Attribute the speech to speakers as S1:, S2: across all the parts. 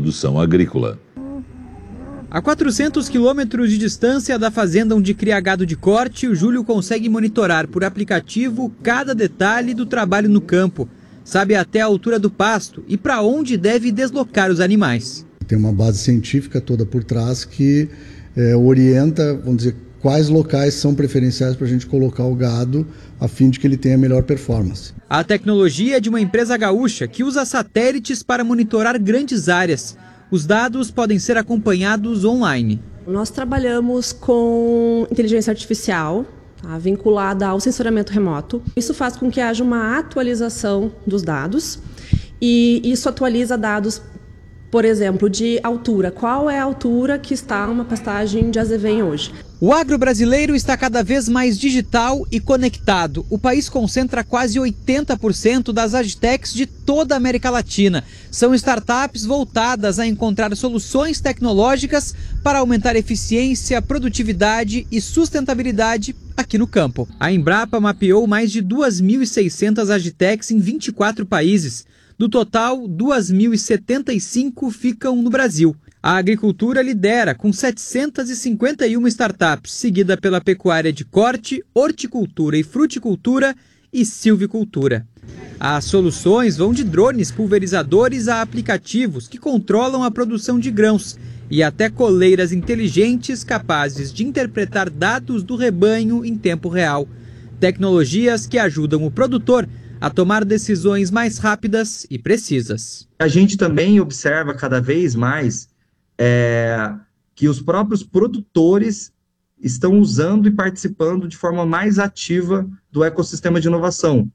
S1: produção agrícola.
S2: A 400 quilômetros de distância da fazenda onde cria gado de corte, o Júlio consegue monitorar por aplicativo cada detalhe do trabalho no campo. Sabe até a altura do pasto e para onde deve deslocar os animais.
S3: Tem uma base científica toda por trás que orienta, vamos dizer, quais locais são preferenciais para a gente colocar o gado a fim de que ele tenha melhor performance.
S2: A tecnologia é de uma empresa gaúcha que usa satélites para monitorar grandes áreas. Os dados podem ser acompanhados online.
S4: Nós trabalhamos com inteligência artificial, vinculada ao sensoramento remoto. Isso faz com que haja uma atualização dos dados e isso atualiza dados, por exemplo, de altura. Qual é a altura que está uma pastagem de azevém hoje?
S2: O agro brasileiro está cada vez mais digital e conectado. O país concentra quase 80% das agtechs de toda a América Latina. São startups voltadas a encontrar soluções tecnológicas para aumentar eficiência, produtividade e sustentabilidade aqui no campo. A Embrapa mapeou mais de 2.600 agtechs em 24 países. Do total, 2.075 ficam no Brasil. A agricultura lidera com 751 startups, seguida pela pecuária de corte, horticultura e fruticultura e silvicultura. As soluções vão de drones pulverizadores a aplicativos que controlam a produção de grãos e até coleiras inteligentes capazes de interpretar dados do rebanho em tempo real. Tecnologias que ajudam o produtor a tomar decisões mais rápidas e precisas.
S5: A gente também observa cada vez mais que os próprios produtores estão usando e participando de forma mais ativa do ecossistema de inovação.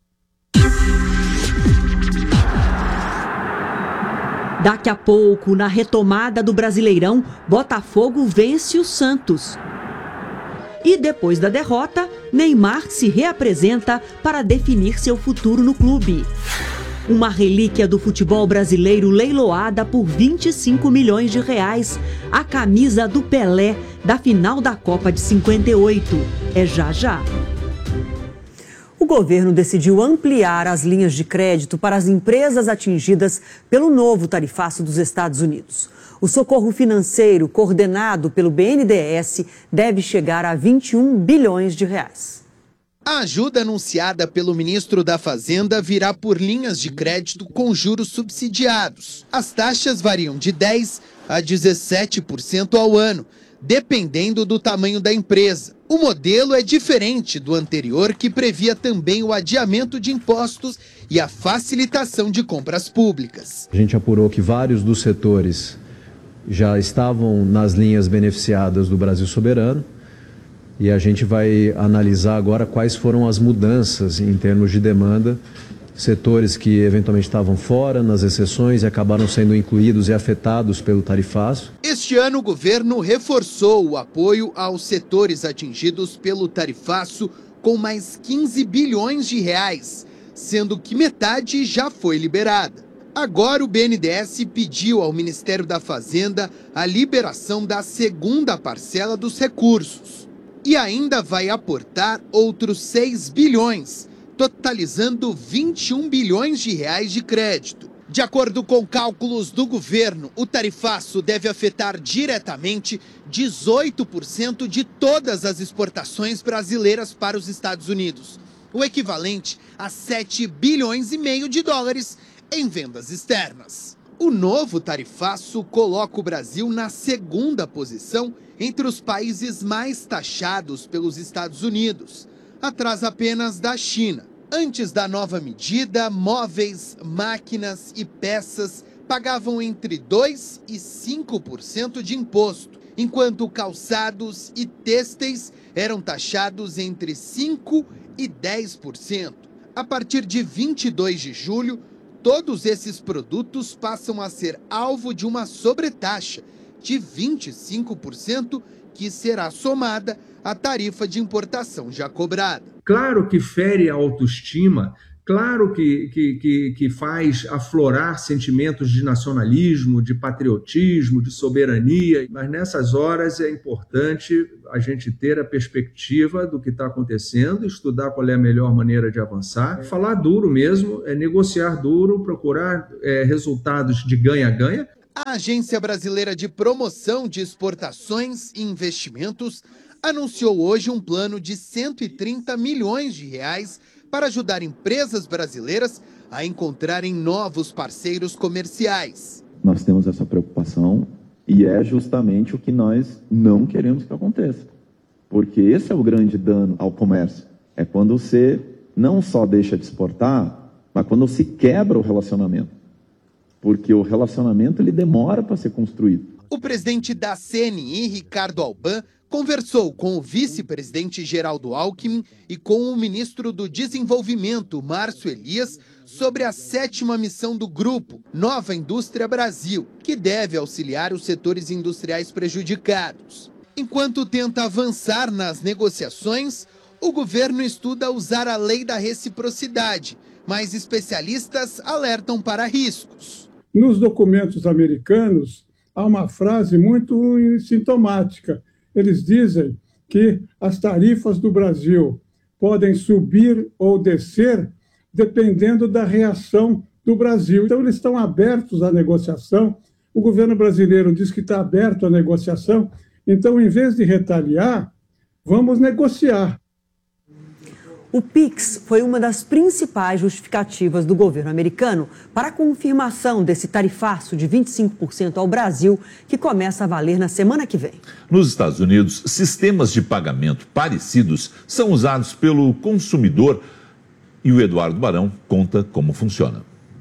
S6: Daqui a pouco, na retomada do Brasileirão, Botafogo vence o Santos. E depois da derrota, Neymar se reapresenta para definir seu futuro no clube. Uma relíquia do futebol brasileiro leiloada por 25 milhões de reais. A camisa do Pelé da final da Copa de 58. É já já. O governo decidiu ampliar as linhas de crédito para as empresas atingidas pelo novo tarifaço dos Estados Unidos. O socorro financeiro coordenado pelo BNDES deve chegar a 21 bilhões de reais.
S7: A ajuda anunciada pelo ministro da Fazenda virá por linhas de crédito com juros subsidiados. As taxas variam de 10% a 17% ao ano, dependendo do tamanho da empresa. O modelo é diferente do anterior, que previa também o adiamento de impostos e a facilitação de compras públicas.
S8: A gente apurou que vários dos setores já estavam nas linhas beneficiadas do Brasil Soberano. E a gente vai analisar agora quais foram as mudanças em termos de demanda, setores que eventualmente estavam fora nas exceções e acabaram sendo incluídos e afetados pelo tarifaço.
S7: Este ano o governo reforçou o apoio aos setores atingidos pelo tarifaço com mais 15 bilhões de reais, sendo que metade já foi liberada. Agora o BNDES pediu ao Ministério da Fazenda a liberação da segunda parcela dos recursos. E ainda vai aportar outros 6 bilhões, totalizando 21 bilhões de reais de crédito. De acordo com cálculos do governo, o tarifaço deve afetar diretamente 18% de todas as exportações brasileiras para os Estados Unidos, o equivalente a 7 bilhões e meio de dólares em vendas externas. O novo tarifaço coloca o Brasil na segunda posição entre os países mais taxados pelos Estados Unidos, atrás apenas da China. Antes da nova medida, móveis, máquinas e peças pagavam entre 2% e 5% de imposto, enquanto calçados e têxteis eram taxados entre 5% e 10%. A partir de 22 de julho, todos esses produtos passam a ser alvo de uma sobretaxa de 25%, que será somada à tarifa de importação já cobrada.
S9: Claro que fere a autoestima, claro que faz aflorar sentimentos de nacionalismo, de patriotismo, de soberania, mas nessas horas é importante a gente ter a perspectiva do que está acontecendo, estudar qual é a melhor maneira de avançar, falar duro mesmo, negociar duro, procurar resultados de ganha-ganha.
S7: A Agência Brasileira de Promoção de Exportações e Investimentos anunciou hoje um plano de 130 milhões de reais para ajudar empresas brasileiras a encontrarem novos parceiros comerciais.
S1: Nós temos essa preocupação e é justamente o que nós não queremos que aconteça. Porque esse é o grande dano ao comércio. É quando você não só deixa de exportar, mas quando se quebra o relacionamento. Porque o relacionamento ele demora para ser construído.
S7: O presidente da CNI, Ricardo Alban, conversou com o vice-presidente Geraldo Alckmin e com o ministro do Desenvolvimento, Márcio Elias, sobre a 7ª missão do grupo, Nova Indústria Brasil, que deve auxiliar os setores industriais prejudicados. Enquanto tenta avançar nas negociações, o governo estuda usar a lei da reciprocidade, mas especialistas alertam para riscos.
S10: Nos documentos americanos, há uma frase muito sintomática. Eles dizem que as tarifas do Brasil podem subir ou descer dependendo da reação do Brasil. Então, eles estão abertos à negociação. O governo brasileiro diz que está aberto à negociação. Então, em vez de retaliar, vamos negociar.
S6: O PIX foi uma das principais justificativas do governo americano para a confirmação desse tarifaço de 25% ao Brasil, que começa a valer na semana que vem.
S11: Nos Estados Unidos, sistemas de pagamento parecidos são usados pelo consumidor e o Eduardo Barão conta como funciona.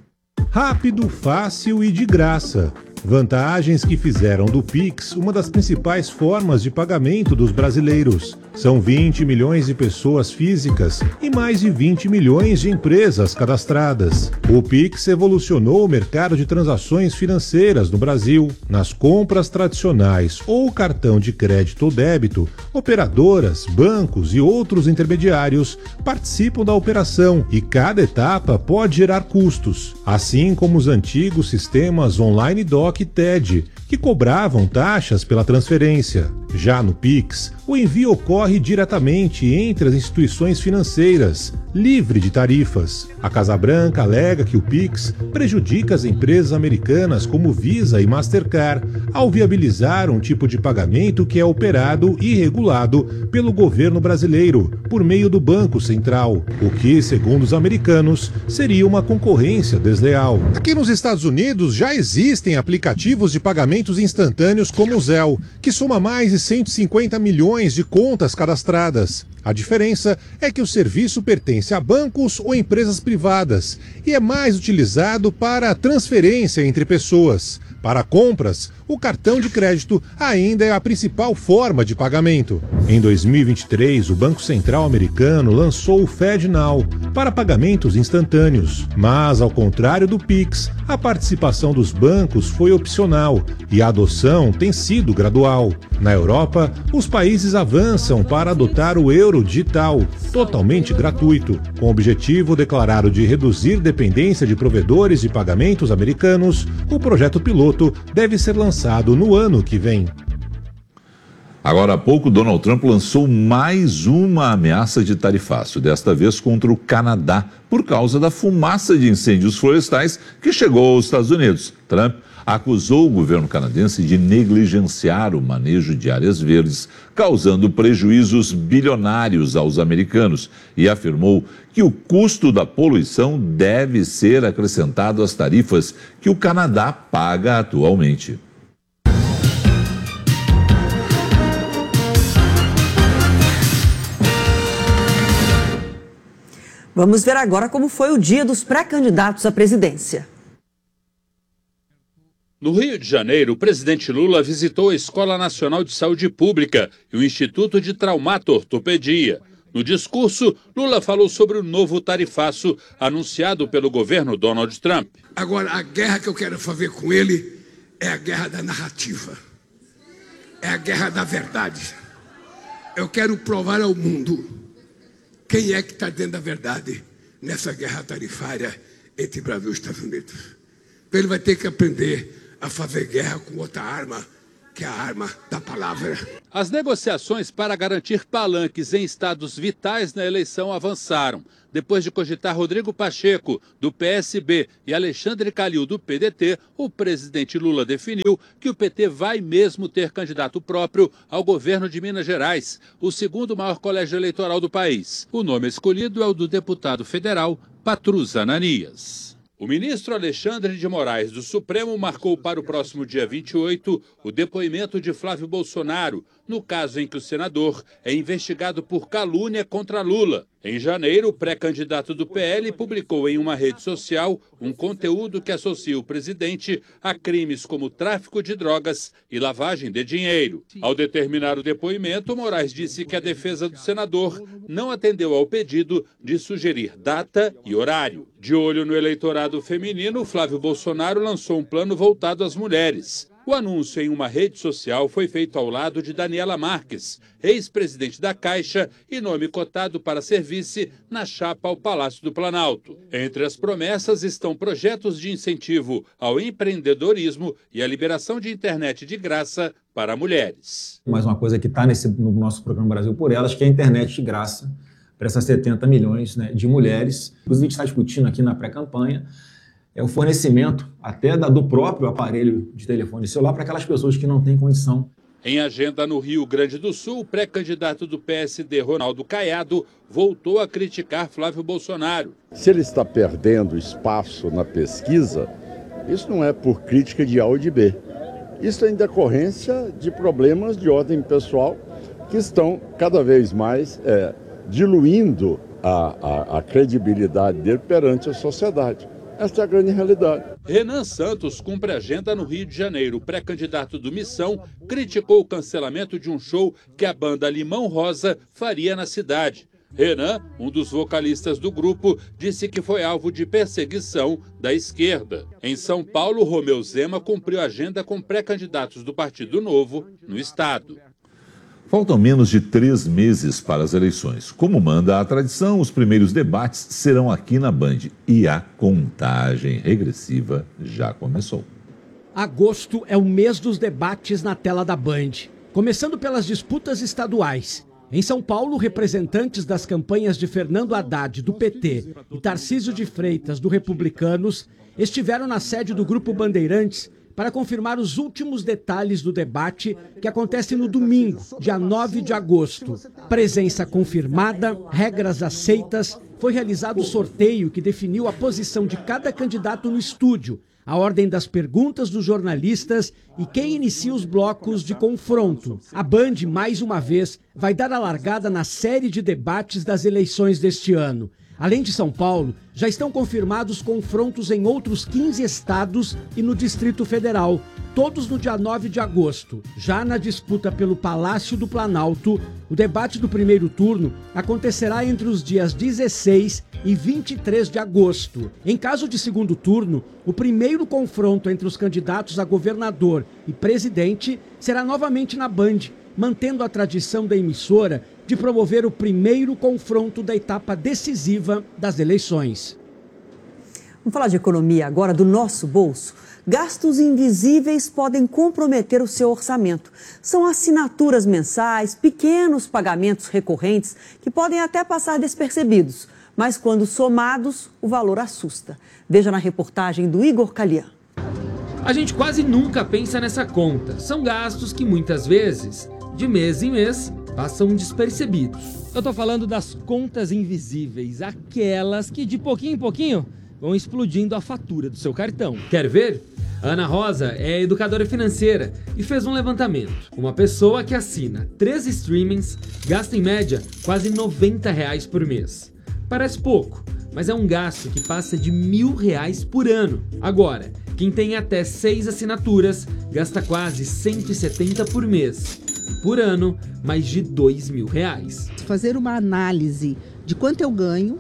S12: Rápido, fácil e de graça. Vantagens que fizeram do PIX uma das principais formas de pagamento dos brasileiros. São 20 milhões de pessoas físicas e mais de 20 milhões de empresas cadastradas. O PIX evolucionou o mercado de transações financeiras no Brasil. Nas compras tradicionais ou cartão de crédito ou débito, operadoras, bancos e outros intermediários participam da operação e cada etapa pode gerar custos, assim como os antigos sistemas online DOC e TED, que cobravam taxas pela transferência. Já no PIX, o envio ocorre diretamente entre as instituições financeiras, livre de tarifas. A Casa Branca alega que o PIX prejudica as empresas americanas como Visa e Mastercard ao viabilizar um tipo de pagamento que é operado e regulado pelo governo brasileiro por meio do Banco Central, o que, segundo os americanos, seria uma concorrência desleal.
S13: Aqui nos Estados Unidos já existem aplicativos de pagamentos instantâneos como o Zelle, que soma mais de 150 milhões de contas cadastradas. A diferença é que o serviço pertence a bancos ou empresas privadas e é mais utilizado para transferência entre pessoas. Para compras, o cartão de crédito ainda é a principal forma de pagamento. Em 2023, o Banco Central americano lançou o FedNow para pagamentos instantâneos. Mas, ao contrário do PIX, a participação dos bancos foi opcional e a adoção tem sido gradual. Na Europa, os países avançam para adotar o euro digital, totalmente gratuito. Com o objetivo declarado de reduzir dependência de provedores de pagamentos americanos, o projeto piloto deve ser lançado no ano que vem.
S11: Agora há pouco, Donald Trump lançou mais uma ameaça de tarifaço, desta vez contra o Canadá, por causa da fumaça de incêndios florestais que chegou aos Estados Unidos. Trump acusou o governo canadense de negligenciar o manejo de áreas verdes, causando prejuízos bilionários aos americanos, e afirmou que o custo da poluição deve ser acrescentado às tarifas que o Canadá paga atualmente.
S6: Vamos ver agora como foi o dia dos pré-candidatos à presidência.
S14: No Rio de Janeiro, o presidente Lula visitou a Escola Nacional de Saúde Pública e o Instituto de Traumato-Ortopedia. No discurso, Lula falou sobre o novo tarifaço anunciado pelo governo Donald Trump.
S15: Agora, a guerra que eu quero fazer com ele é a guerra da narrativa. É a guerra da verdade. Eu quero provar ao mundo quem é que está dentro da verdade nessa guerra tarifária entre Brasil e Estados Unidos. Então ele vai ter que aprender a fazer guerra com outra arma, que é a arma da palavra.
S14: As negociações para garantir palanques em estados vitais na eleição avançaram. Depois de cogitar Rodrigo Pacheco, do PSB, e Alexandre Calil, do PDT, o presidente Lula definiu que o PT vai mesmo ter candidato próprio ao governo de Minas Gerais, o segundo maior colégio eleitoral do país. O nome escolhido é o do deputado federal Patrus Ananias. O ministro Alexandre de Moraes do Supremo marcou para o próximo dia 28 o depoimento de Flávio Bolsonaro, no caso em que o senador é investigado por calúnia contra Lula. Em janeiro, o pré-candidato do PL publicou em uma rede social um conteúdo que associa o presidente a crimes como tráfico de drogas e lavagem de dinheiro. Ao determinar o depoimento, Moraes disse que a defesa do senador não atendeu ao pedido de sugerir data e horário. De olho no eleitorado feminino, Flávio Bolsonaro lançou um plano voltado às mulheres. O anúncio em uma rede social foi feito ao lado de Daniela Marques, ex-presidente da Caixa e nome cotado para ser vice na chapa ao Palácio do Planalto. Entre as promessas estão projetos de incentivo ao empreendedorismo e a liberação de internet de graça para mulheres.
S16: Mais uma coisa que está no nosso programa Brasil por Elas, que é a internet de graça para essas 70 milhões, né, de mulheres. Inclusive, a gente está discutindo aqui na pré-campanha o fornecimento até do próprio aparelho de telefone celular para aquelas pessoas que não têm condição.
S14: Em agenda no Rio Grande do Sul, o pré-candidato do PSD, Ronaldo Caiado, voltou a criticar Flávio Bolsonaro.
S17: Se ele está perdendo espaço na pesquisa, isso não é por crítica de A ou de B. Isso é em decorrência de problemas de ordem pessoal que estão cada vez mais diluindo a credibilidade dele perante a sociedade. Esta é a grande realidade.
S14: Renan Santos cumpre agenda no Rio de Janeiro. O pré-candidato do Missão criticou o cancelamento de um show que a banda Limão Rosa faria na cidade. Renan, um dos vocalistas do grupo, disse que foi alvo de perseguição da esquerda. Em São Paulo, Romeu Zema cumpriu agenda com pré-candidatos do Partido Novo no estado.
S11: Faltam menos de 3 meses para as eleições. Como manda a tradição, os primeiros debates serão aqui na Band. E a contagem regressiva já começou.
S18: Agosto é o mês dos debates na tela da Band. Começando pelas disputas estaduais. Em São Paulo, representantes das campanhas de Fernando Haddad, do PT, e Tarcísio de Freitas, do Republicanos, estiveram na sede do Grupo Bandeirantes para confirmar os últimos detalhes do debate que acontece no domingo, dia 9 de agosto. Presença confirmada, regras aceitas, foi realizado o sorteio que definiu a posição de cada candidato no estúdio, a ordem das perguntas dos jornalistas e quem inicia os blocos de confronto. A Band, mais uma vez, vai dar a largada na série de debates das eleições deste ano. Além de São Paulo, já estão confirmados confrontos em outros 15 estados e no Distrito Federal, todos no dia 9 de agosto. Já na disputa pelo Palácio do Planalto, o debate do primeiro turno acontecerá entre os dias 16 e 23 de agosto. Em caso de segundo turno, o primeiro confronto entre os candidatos a governador e presidente será novamente na Band, mantendo a tradição da emissora de promover o primeiro confronto da etapa decisiva das eleições.
S6: Vamos falar de economia agora, do nosso bolso. Gastos invisíveis podem comprometer o seu orçamento. São assinaturas mensais, pequenos pagamentos recorrentes que podem até passar despercebidos, mas quando somados, o valor assusta. Veja na reportagem do Igor Calian.
S19: A gente quase nunca pensa nessa conta. São gastos que muitas vezes, de mês em mês, passam despercebidos. Eu tô falando das contas invisíveis, aquelas que de pouquinho em pouquinho vão explodindo a fatura do seu cartão. Quer ver? A Ana Rosa é educadora financeira e fez um levantamento. Uma pessoa que assina 3 streamings gasta em média quase R$90 por mês. Parece pouco, mas é um gasto que passa de R$1.000 por ano. Agora, quem tem até 6 assinaturas gasta quase 170 por mês. Por ano, mais de R$2.000.
S20: Fazer uma análise de quanto eu ganho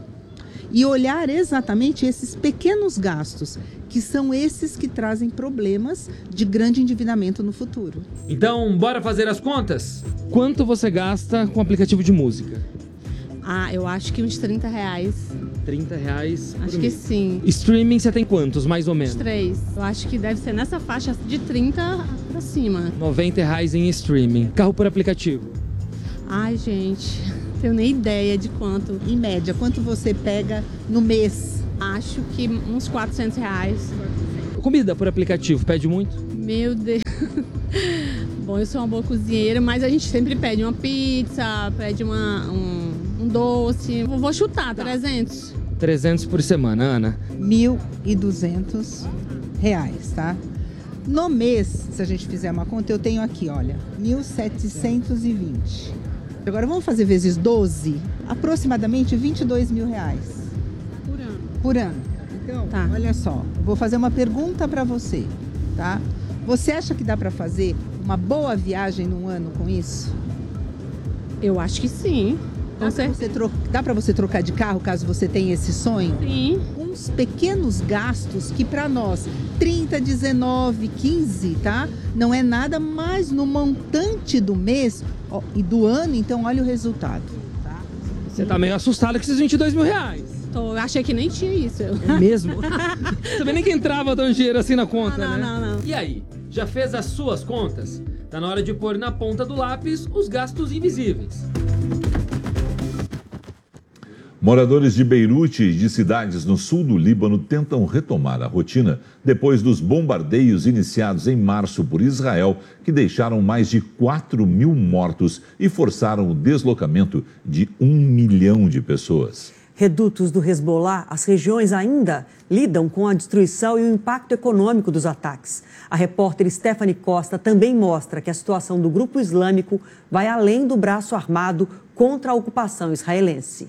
S20: e olhar exatamente esses pequenos gastos, que são esses que trazem problemas de grande endividamento no futuro.
S19: Então, bora fazer as contas? Quanto você gasta com aplicativo de música?
S20: Eu acho que uns R$30
S19: R$30 por
S21: Acho que
S19: mês.
S21: sim.
S19: Streaming você tem quantos, mais ou menos?
S21: 3. Eu acho que deve ser nessa faixa de 30 pra cima.
S19: R$90 em streaming. Carro por aplicativo.
S21: Ai, gente, não tenho nem ideia de quanto.
S20: Em média, quanto você pega no mês?
S21: Acho que uns R$400.
S19: Comida por aplicativo, pede muito?
S21: Meu Deus. Bom, eu sou uma boa cozinheira, mas a gente sempre pede uma pizza, pede um doce. Eu vou chutar, 300.
S19: 300 por semana, Ana.
S20: R$1.200, tá? No mês, se a gente fizer uma conta, eu tenho aqui, olha, 1.720. Agora vamos fazer vezes 12, aproximadamente R$22 mil.
S21: Por ano.
S20: Por ano. Então, olha só, vou fazer uma pergunta para você, tá? Você acha que dá para fazer uma boa viagem num ano com isso?
S21: Eu acho que sim.
S20: Dá para você trocar de carro caso você tenha esse sonho?
S21: Sim.
S20: Uns pequenos gastos que para nós, 30, 19, 15, tá? Não é nada, mas no montante do mês e do ano, então olha o resultado. Tá?
S19: Você tá meio assustado com esses R$22 mil.
S21: Eu achei que nem tinha isso.
S19: É mesmo? Também nem que entrava tão dinheiro assim na conta, né?
S21: Não.
S19: E aí, já fez as suas contas? Tá na hora de pôr na ponta do lápis os gastos invisíveis.
S11: Moradores de Beirute e de cidades no sul do Líbano tentam retomar a rotina depois dos bombardeios iniciados em março por Israel, que deixaram mais de 4 mil mortos e forçaram o deslocamento de 1 milhão de pessoas.
S6: Redutos do Hezbollah, as regiões ainda lidam com a destruição e o impacto econômico dos ataques. A repórter Stephanie Costa também mostra que a situação do grupo islâmico vai além do braço armado contra a ocupação israelense.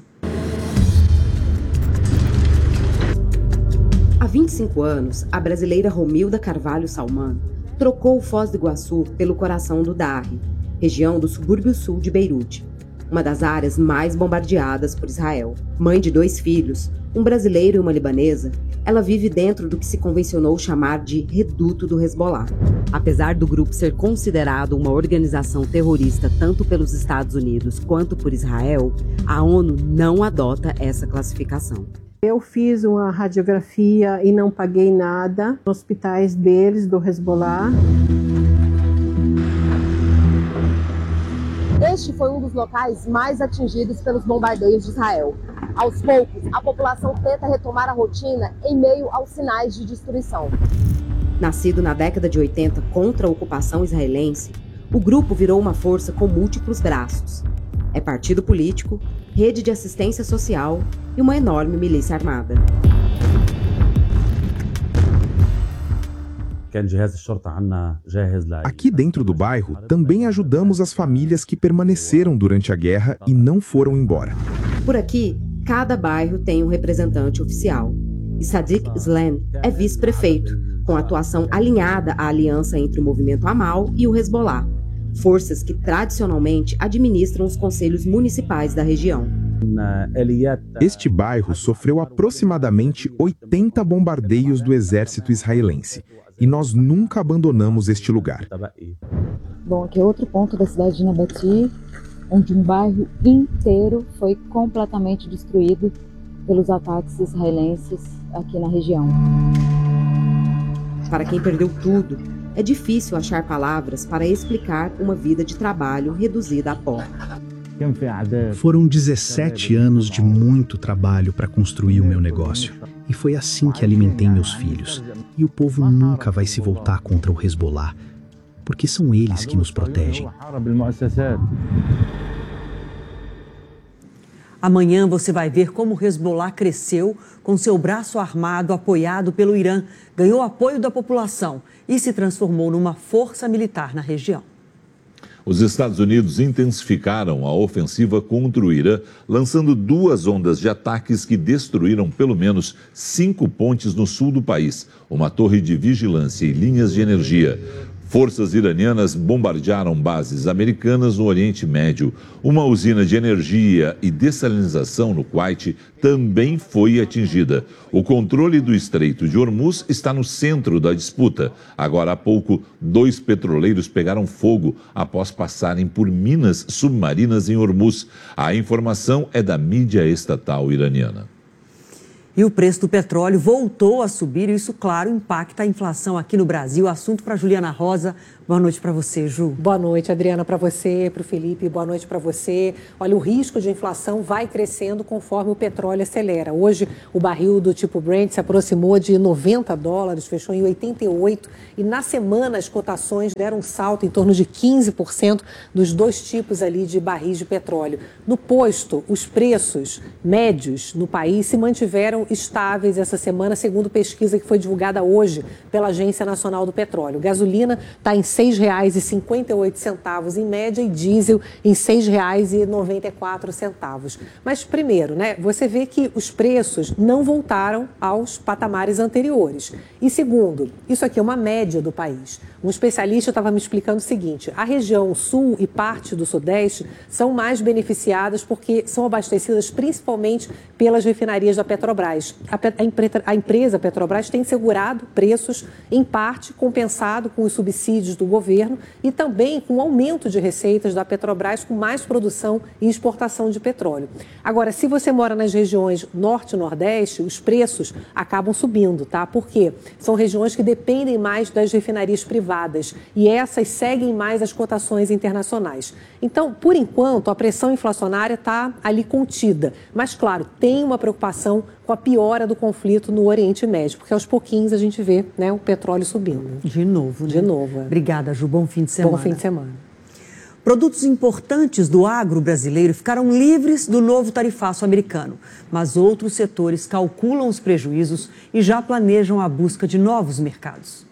S22: Há 25 anos, a brasileira Romilda Carvalho Salman trocou Foz do Iguaçu pelo coração do Darre, região do subúrbio sul de Beirute, uma das áreas mais bombardeadas por Israel. Mãe de 2 filhos, um brasileiro e uma libanesa, ela vive dentro do que se convencionou chamar de reduto do Hezbollah. Apesar do grupo ser considerado uma organização terrorista tanto pelos Estados Unidos quanto por Israel, a ONU não adota essa classificação.
S23: Eu fiz uma radiografia e não paguei nada nos hospitais deles, do Hezbollah.
S24: Este foi um dos locais mais atingidos pelos bombardeios de Israel. Aos poucos, a população tenta retomar a rotina em meio aos sinais de destruição.
S22: Nascido na década de 80 contra a ocupação israelense, o grupo virou uma força com múltiplos braços. É partido político, rede de assistência social e uma enorme milícia armada.
S25: Aqui dentro do bairro, também ajudamos as famílias que permaneceram durante a guerra e não foram embora.
S22: Por aqui, cada bairro tem um representante oficial. E Sadiq Islam é vice-prefeito, com atuação alinhada à aliança entre o movimento Amal e o Hezbollah, forças que tradicionalmente administram os conselhos municipais da região.
S25: Este bairro sofreu aproximadamente 80 bombardeios do exército israelense. E nós nunca abandonamos este lugar.
S26: Bom, aqui é outro ponto da cidade de Nabati, onde um bairro inteiro foi completamente destruído pelos ataques israelenses aqui na região.
S22: Para quem perdeu tudo, é difícil achar palavras para explicar uma vida de trabalho reduzida a pó.
S27: Foram 17 anos de muito trabalho para construir o meu negócio. E foi assim que alimentei meus filhos. E o povo nunca vai se voltar contra o Hezbollah, porque são eles que nos protegem.
S6: Amanhã você vai ver como o Hezbollah cresceu com seu braço armado apoiado pelo Irã, ganhou apoio da população e se transformou numa força militar na região.
S11: Os Estados Unidos intensificaram a ofensiva contra o Irã, lançando 2 ondas de ataques que destruíram pelo menos 5 pontes no sul do país, uma torre de vigilância e linhas de energia. Forças iranianas bombardearam bases americanas no Oriente Médio. Uma usina de energia e dessalinização no Kuwait também foi atingida. O controle do Estreito de Hormuz está no centro da disputa. Agora há pouco, 2 petroleiros pegaram fogo após passarem por minas submarinas em Hormuz. A informação é da mídia estatal iraniana.
S6: E o preço do petróleo voltou a subir e isso, claro, impacta a inflação aqui no Brasil. Assunto para Juliana Rosa. Boa noite para você, Ju.
S1: Boa noite, Adriana, para você, para o Felipe. Boa noite para você. Olha, o risco de inflação vai crescendo conforme o petróleo acelera. Hoje, o barril do tipo Brent se aproximou de $90, fechou em 88. E na semana, as cotações deram um salto em torno de 15% dos dois tipos ali de barris de petróleo. No posto, os preços médios no país se mantiveram estáveis essa semana, segundo pesquisa que foi divulgada hoje pela Agência Nacional do Petróleo. Gasolina está em R$ 6,58 em média e diesel em R$ 6,94. Mas primeiro, né, você vê que os preços não voltaram aos patamares anteriores. E segundo, isso aqui é uma média do país. Um especialista estava me explicando o seguinte: a região sul e parte do sudeste são mais beneficiadas porque são abastecidas principalmente pelas refinarias da Petrobras. A empresa Petrobras tem segurado preços, em parte compensado com os subsídios do governo e também com o aumento de receitas da Petrobras com mais produção e exportação de petróleo. Agora, se você mora nas regiões norte e nordeste, os preços acabam subindo, tá? Porque são regiões que dependem mais das refinarias privadas e essas seguem mais as cotações internacionais. Então, por enquanto, a pressão inflacionária está ali contida. Mas, claro, tem uma preocupação com a piora do conflito no Oriente Médio, porque aos pouquinhos a gente vê, né, o petróleo subindo.
S6: De novo, né?
S1: De novo.
S6: Obrigada, Ju. Bom fim de semana.
S1: Bom fim de semana.
S6: Produtos importantes do agro brasileiro ficaram livres do novo tarifaço americano, mas outros setores calculam os prejuízos e já planejam a busca de novos mercados.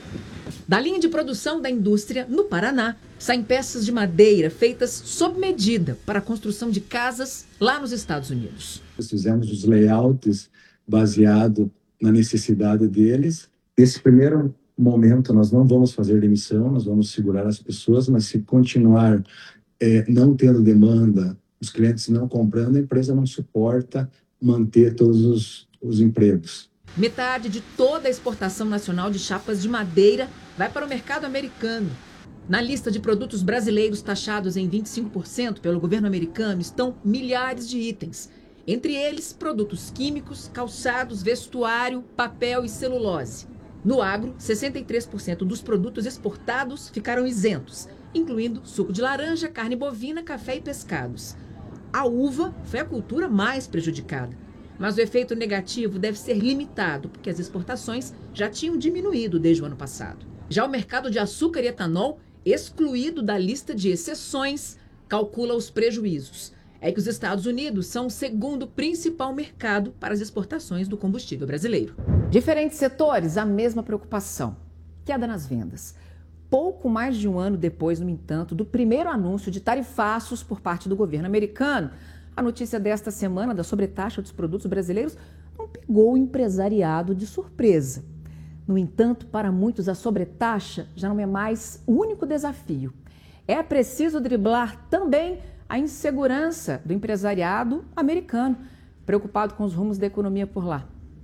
S2: Da linha de produção da indústria, no Paraná, saem peças de madeira feitas sob medida para a construção de casas lá nos Estados Unidos.
S3: Nós fizemos os layouts baseado na necessidade deles. Nesse primeiro momento, nós não vamos fazer demissão, nós vamos segurar as pessoas, mas se continuar não tendo demanda, os clientes não comprando, a empresa não suporta manter todos os empregos.
S2: Metade de toda a exportação nacional de chapas de madeira vai para o mercado americano. Na lista de produtos brasileiros taxados em 25% pelo governo americano estão milhares de itens. Entre eles, produtos químicos, calçados, vestuário, papel e celulose. No agro, 63% dos produtos exportados ficaram isentos, incluindo suco de laranja, carne bovina, café e pescados. A uva foi a cultura mais prejudicada. Mas o efeito negativo deve ser limitado, porque as exportações já tinham diminuído desde o ano passado. Já o mercado de açúcar e etanol, excluído da lista de exceções, calcula os prejuízos. É que os Estados Unidos são o segundo principal mercado para as exportações do combustível brasileiro.
S4: Diferentes setores, a mesma preocupação: queda nas vendas. Pouco mais de um ano depois, no entanto, do primeiro anúncio de tarifaços por parte do governo americano, a notícia desta semana da sobretaxa dos produtos brasileiros não pegou o empresariado de surpresa. No entanto, para muitos, a sobretaxa já não é mais o único desafio. É preciso driblar também a insegurança do empresariado americano, preocupado com os rumos da economia por lá.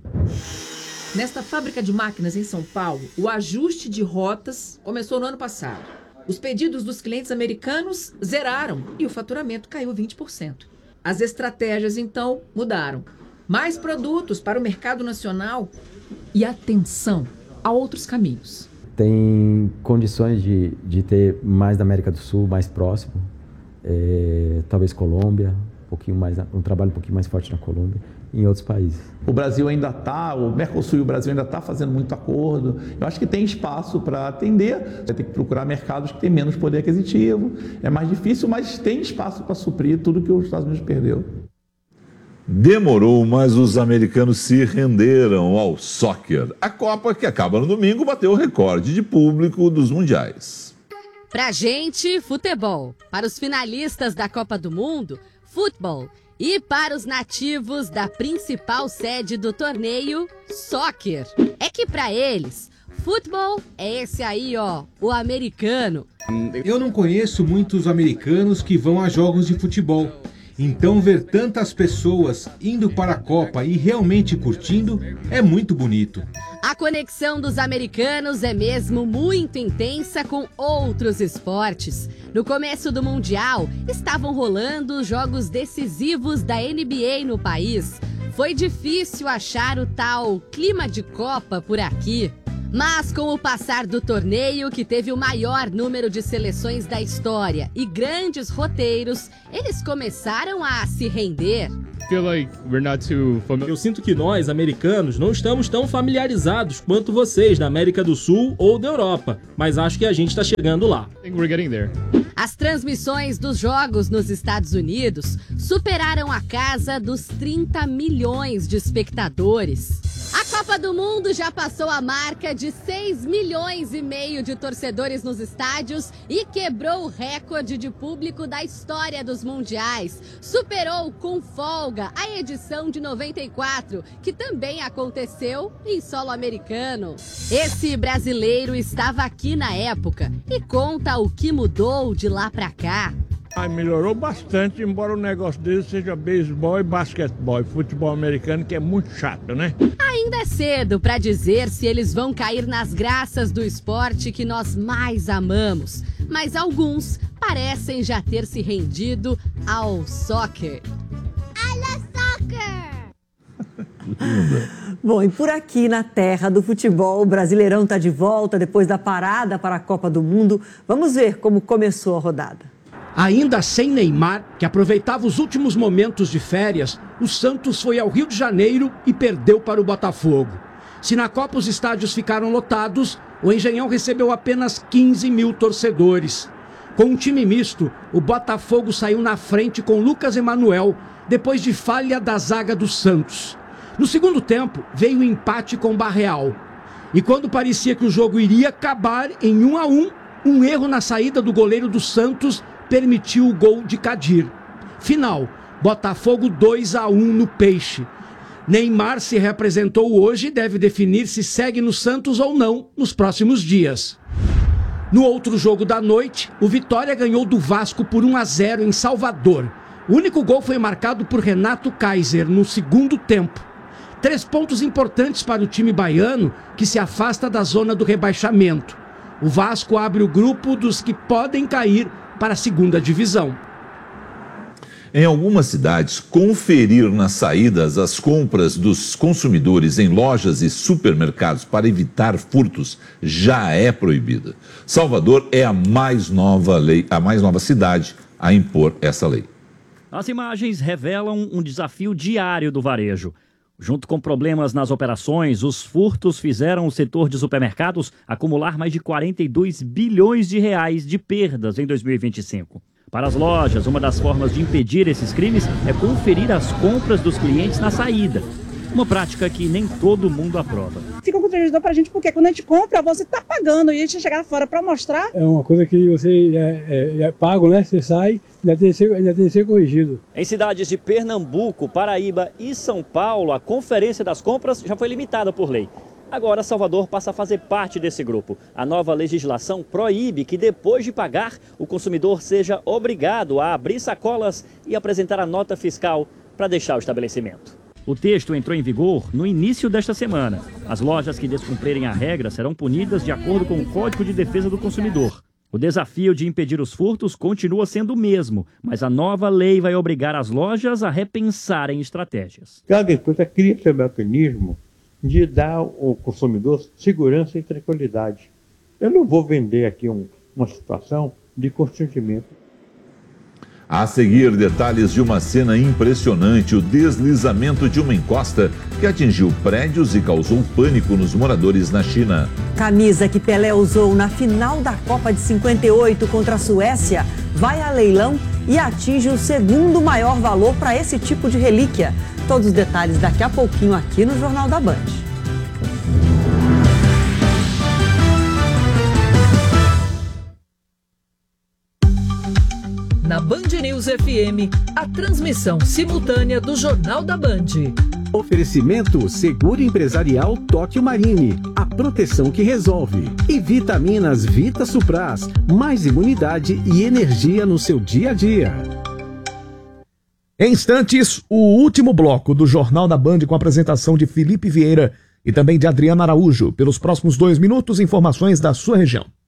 S2: Nesta fábrica de máquinas em São Paulo, o ajuste de rotas começou no ano passado. Os pedidos dos clientes americanos zeraram e o faturamento caiu 20%. As estratégias, então, mudaram. Mais produtos para o mercado nacional e atenção a outros caminhos.
S5: Tem condições de ter mais da América do Sul, mais próximo, talvez Colômbia, um trabalho um pouquinho mais forte na Colômbia, em outros países.
S8: O Brasil ainda está, o Mercosul e o Brasil ainda está fazendo muito acordo. Eu acho que tem espaço para atender. Vai ter que procurar mercados que têm menos poder aquisitivo. É mais difícil, mas tem espaço para suprir tudo que os Estados Unidos perdeu.
S11: Demorou, mas os americanos se renderam ao soccer. A Copa, que acaba no domingo, bateu o recorde de público dos mundiais.
S9: Pra gente, futebol. Para os finalistas da Copa do Mundo, futebol. E para os nativos da principal sede do torneio, soccer. É que para eles, futebol é esse aí, ó, o americano.
S28: Eu não conheço muitos americanos que vão a jogos de futebol. Então ver tantas pessoas indo para a Copa e realmente curtindo é muito bonito.
S9: A conexão dos americanos é mesmo muito intensa com outros esportes. No começo do Mundial, estavam rolando os jogos decisivos da NBA no país. foi difícil achar o tal clima de Copa por aqui. Mas com o passar do torneio, que teve o maior número de seleções da história e grandes roteiros, eles começaram a se render.
S7: Eu sinto que nós, americanos, não estamos tão familiarizados quanto vocês da América do Sul ou da Europa, mas acho que a gente está chegando lá.
S9: As transmissões dos jogos nos Estados Unidos superaram a casa dos 30 milhões de espectadores. A Copa do Mundo já passou a marca de 6,5 milhões de torcedores nos estádios e quebrou o recorde de público da história dos mundiais. Superou com folga a edição de 94, que também aconteceu em solo americano. Esse brasileiro estava aqui na época e conta o que mudou de lá pra cá.
S10: Melhorou bastante, embora o negócio dele seja beisebol e basquetebol, e futebol americano, que é muito chato, né?
S9: Ainda é cedo para dizer se eles vão cair nas graças do esporte que nós mais amamos, mas alguns parecem já ter se rendido ao soccer. I love soccer!
S12: Bom, e por aqui na terra do futebol, o Brasileirão está de volta depois da parada para a Copa do Mundo. Vamos ver como começou a rodada.
S18: Ainda sem Neymar, que aproveitava os últimos momentos de férias, o Santos foi ao Rio de Janeiro e perdeu para o Botafogo. Se na Copa os estádios ficaram lotados, o Engenhão recebeu apenas 15 mil torcedores. Com um time misto, o Botafogo saiu na frente com Lucas Emanuel, depois de falha da zaga do Santos. No segundo tempo, veio o empate com Barreal. E quando parecia que o jogo iria acabar em 1-1, um erro na saída do goleiro do Santos permitiu o gol de Kadir. Final, Botafogo 2-1 no Peixe. Neymar se reapresentou hoje e deve definir se segue no Santos ou não nos próximos dias. No outro jogo da noite, o Vitória ganhou do Vasco por 1-0 em Salvador. O único gol foi marcado por Renato Kaiser no segundo tempo. 3 pontos importantes para o time baiano, que se afasta da zona do rebaixamento. O Vasco abre o grupo dos que podem cair para a segunda divisão.
S11: Em algumas cidades, conferir nas saídas as compras dos consumidores em lojas e supermercados para evitar furtos já é proibida. Salvador é a mais nova cidade a impor essa lei.
S13: As imagens revelam um desafio diário do varejo. Junto com problemas nas operações, os furtos fizeram o setor de supermercados acumular mais de 42 bilhões de reais de perdas em 2025. Para as lojas, uma das formas de impedir esses crimes é conferir as compras dos clientes na saída. Uma prática que nem todo mundo aprova.
S14: Fica constrangedor pra gente, porque quando a gente compra, você está pagando e a gente chegar fora para mostrar.
S15: É uma coisa que você é pago, né? Você sai, ainda tem que ser corrigido.
S13: Em cidades de Pernambuco, Paraíba e São Paulo, a conferência das compras já foi limitada por lei. Agora, Salvador passa a fazer parte desse grupo. A nova legislação proíbe que, depois de pagar, o consumidor seja obrigado a abrir sacolas e apresentar a nota fiscal para deixar o estabelecimento. O texto entrou em vigor no início desta semana. As lojas que descumprirem a regra serão punidas de acordo com o Código de Defesa do Consumidor. O desafio de impedir os furtos continua sendo o mesmo, mas a nova lei vai obrigar as lojas a repensarem estratégias.
S16: Cada coisa cria esse mecanismo de dar ao consumidor segurança e tranquilidade. Eu não vou vender aqui uma situação de constrangimento.
S11: A seguir, detalhes de uma cena impressionante, o deslizamento de uma encosta que atingiu prédios e causou pânico nos moradores na China.
S12: Camisa que Pelé usou na final da Copa de 58 contra a Suécia vai a leilão e atinge o segundo maior valor para esse tipo de relíquia. Todos os detalhes daqui a pouquinho aqui no Jornal da Band.
S17: Na Band News FM, a transmissão simultânea do Jornal da Band.
S29: Oferecimento Seguro Empresarial Tóquio Marine, a proteção que resolve. E Vitaminas Vita Supraz, mais imunidade e energia no seu dia a dia.
S30: Em instantes, o último bloco do Jornal da Band com a apresentação de Felipe Vieira e também de Adriana Araújo. Pelos próximos 2 minutos, informações da sua região.